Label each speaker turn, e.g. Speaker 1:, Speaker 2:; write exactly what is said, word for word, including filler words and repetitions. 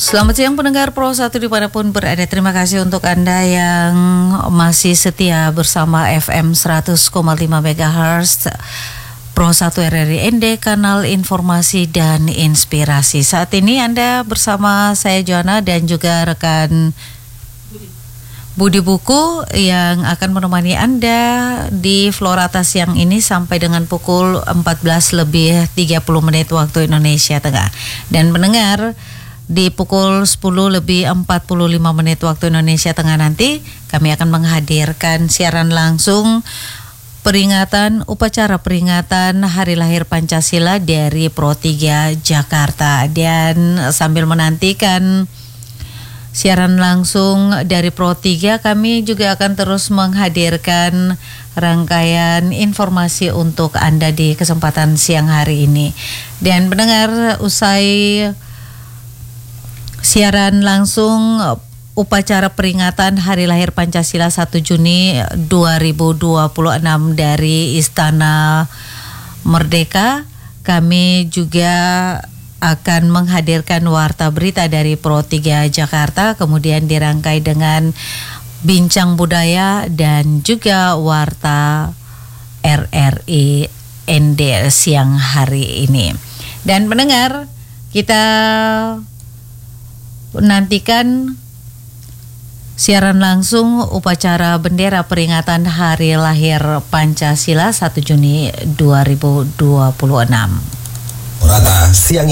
Speaker 1: Selamat siang pendengar Pro satu dimanapun berada. Terima kasih untuk Anda yang masih setia bersama F M seratus koma lima megahertz Pro satu R R I N D, kanal informasi dan inspirasi. Saat ini Anda bersama saya Joanna dan juga rekan Budi Buku yang akan menemani Anda di Florata siang ini sampai dengan pukul empat belas lebih tiga puluh menit waktu Indonesia Tengah. Dan mendengar di pukul sepuluh lebih empat puluh lima menit waktu Indonesia Tengah nanti kami akan menghadirkan siaran langsung peringatan upacara peringatan Hari Lahir Pancasila dari Pro tiga Jakarta. Dan sambil menantikan siaran langsung dari Pro tiga, kami juga akan terus menghadirkan rangkaian informasi untuk Anda di kesempatan siang hari ini. Dan mendengar usai siaran langsung upacara peringatan Hari Lahir Pancasila satu Juni dua ribu dua puluh enam dari Istana Merdeka, kami juga akan menghadirkan warta berita dari Pro tiga Jakarta, kemudian dirangkai dengan bincang budaya dan juga warta R R I N D siang hari ini. Dan mendengar, kita nantikan siaran langsung upacara bendera peringatan Hari Lahir Pancasila satu Juni dua ribu dua puluh enam.
Speaker 2: Rata siang